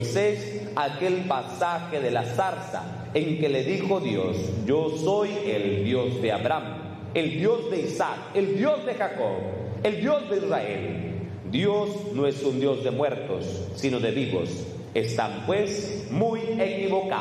Moisés aquel pasaje de la zarza en que le dijo Dios: yo soy el Dios de Abraham, el Dios de Isaac, el Dios de Jacob, el Dios de Israel. Dios no es un Dios de muertos, sino de vivos. Están pues muy equivocados.